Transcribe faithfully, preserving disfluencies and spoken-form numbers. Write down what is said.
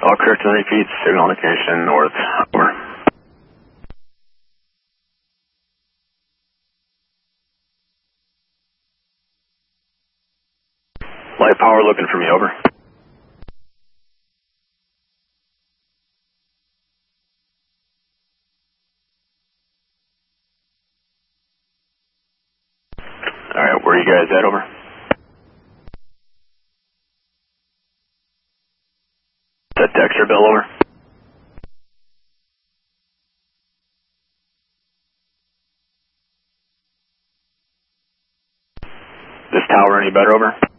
All correct to repeat, signal location north. Over. Light power looking for me, over. Alright, where are you guys at, over? Is that Dexter Bill, over? This tower any better, over?